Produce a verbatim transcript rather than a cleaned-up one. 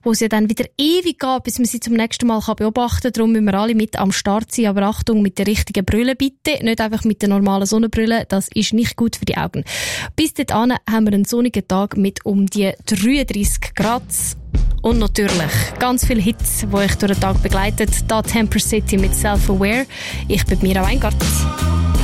wo es ja dann wieder ewig geht, bis man sie zum nächsten Mal beobachten kann. Darum müssen wir alle mit am Start sein. Aber Achtung, mit der richtigen Brille bitte. Nicht einfach mit der normalen Sonnenbrille. Das ist nicht gut für die Augen. Bis dahin haben wir einen sonnigen Tag mit um die dreiunddreissig Grad. Und natürlich ganz viele Hits, die euch durch den Tag begleitet. Da Temper City mit Self-Aware. Ich bin Mira Weingart.